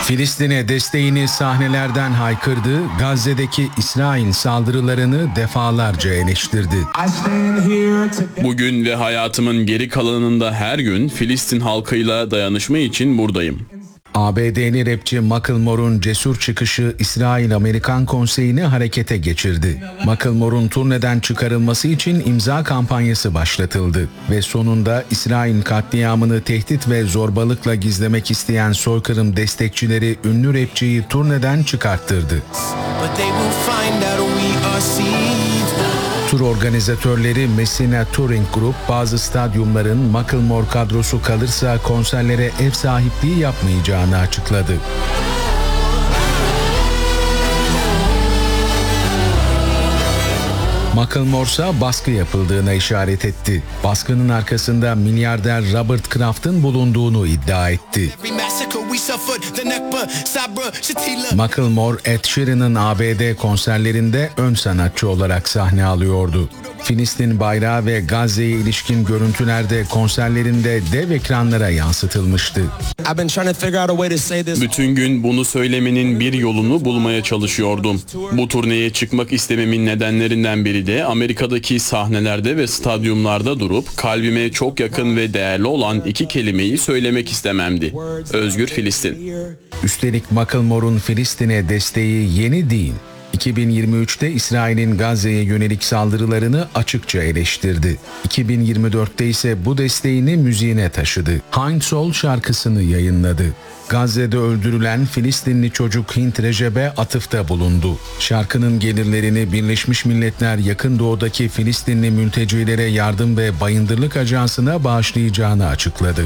Filistin'e desteğini sahnelerden haykırdı, Gazze'deki İsrail saldırılarını defalarca eleştirdi. Bugün ve hayatımın geri kalanında her gün Filistin halkıyla dayanışma için buradayım. ABD'li rapçi Macklemore'un cesur çıkışı İsrail-Amerikan konseyini harekete geçirdi. Macklemore'un turneden çıkarılması için imza kampanyası başlatıldı ve sonunda İsrail katliamını tehdit ve zorbalıkla gizlemek isteyen soykırım destekçileri ünlü rapçiyi turneden çıkarttırdı. Tur organizatörleri Messina Touring Group, bazı stadyumların Macklemore kadrosu kalırsa konserlere ev sahipliği yapmayacağını açıkladı. Macklemore ise baskı yapıldığına işaret etti. Baskının arkasında milyarder Robert Kraft'ın bulunduğunu iddia etti. Macklemore, Ed Sheeran'ın ABD konserlerinde ön sanatçı olarak sahne alıyordu. Filistin bayrağı ve Gazze'ye ilişkin görüntüler de konserlerinde dev ekranlara yansıtılmıştı. Bütün gün bunu söylemenin bir yolunu bulmaya çalışıyordum. Bu turneye çıkmak istememin nedenlerinden biri de Amerika'daki sahnelerde ve stadyumlarda durup kalbime çok yakın ve değerli olan iki kelimeyi söylemek istememdi. Özgür Filistin. Üstelik Macklemore'un Filistin'e desteği yeni değil. 2023'te İsrail'in Gazze'ye yönelik saldırılarını açıkça eleştirdi. 2024'te ise bu desteğini müziğine taşıdı. Hein Sol şarkısını yayınladı. Gazze'de öldürülen Filistinli çocuk Hint Recep'e atıfta bulundu. Şarkının gelirlerini Birleşmiş Milletler Yakın Doğu'daki Filistinli mültecilere yardım ve bayındırlık ajansına bağışlayacağını açıkladı.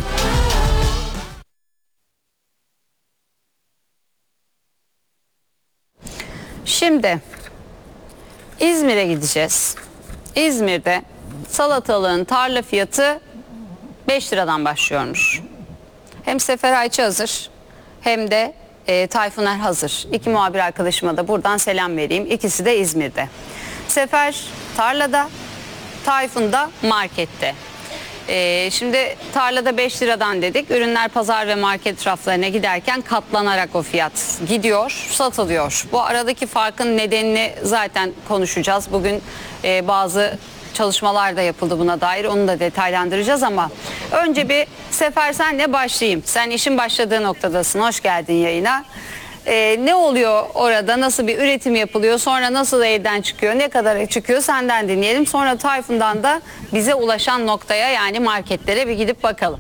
Şimdi İzmir'e gideceğiz. İzmir'de salatalığın tarla fiyatı 5 liradan başlıyormuş. Hem Sefer Ayçi hazır hem de Tayfuner hazır. İki muhabir arkadaşıma da buradan selam vereyim. İkisi de İzmir'de. Sefer tarlada, Tayfun da markette. Şimdi tarlada 5 liradan dedik. Ürünler pazar ve market raflarına giderken katlanarak o fiyat gidiyor, satılıyor. Bu aradaki farkın nedenini zaten konuşacağız. Bugün bazı çalışmalar da yapıldı buna dair. Onu da detaylandıracağız ama önce bir Sefer senle başlayayım. Sen işin başladığı noktadasın. Hoş geldin yayına. Ne oluyor orada? Nasıl bir üretim yapılıyor? Sonra nasıl elden çıkıyor? Ne kadara çıkıyor? Senden dinleyelim. Sonra Tayfun'dan da bize ulaşan noktaya, yani marketlere bir gidip bakalım.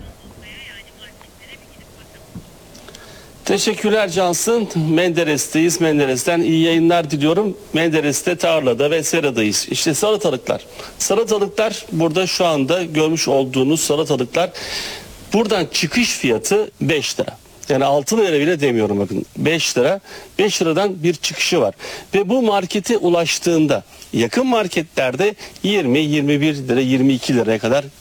Teşekkürler Cansın. Menderes'teyiz. Menderes'ten iyi yayınlar diliyorum. Menderes'te tarlada ve seradayız. İşte salatalıklar. Salatalıklar burada şu anda görmüş olduğunuz salatalıklar. Buradan çıkış fiyatı 5 lira. Yani 6 lira bile demiyorum bakın. 5 lira. 5 liradan bir çıkışı var. Ve bu markete ulaştığında yakın marketlerde 20, 21 lira, 22 liraya kadar